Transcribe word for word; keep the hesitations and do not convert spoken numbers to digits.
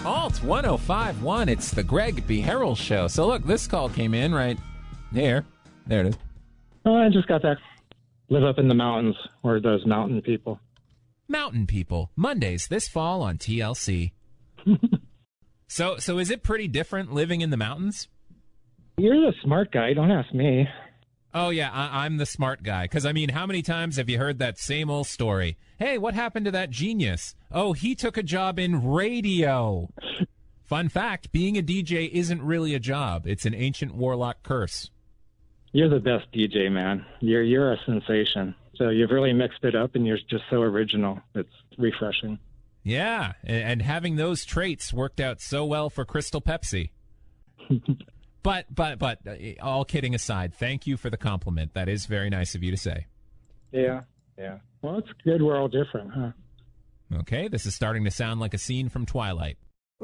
Alt one oh five point one, it's the Greg B. Harrell Show. So look, this call came in right here. There it is. Oh, I just got back. Live up in the mountains. Where are those mountain people? Mountain People, Mondays this fall on T L C. so, so is it pretty different living in the mountains? You're the smart guy. Don't ask me. Oh, yeah, I- I'm the smart guy. Because, I mean, how many times have you heard that same old story? Hey, what happened to that genius? Oh, he took a job in radio. Fun fact, being a D J isn't really a job. It's an ancient warlock curse. You're the best D J, man. You're you're a sensation. So you've really mixed it up, and you're just so original. It's refreshing. Yeah, and, and having those traits worked out so well for Crystal Pepsi. But, but, but, uh, all kidding aside, thank you for the compliment. That is very nice of you to say. Yeah, yeah. Well, it's good we're all different, huh? Okay, this is starting to sound like a scene from Twilight.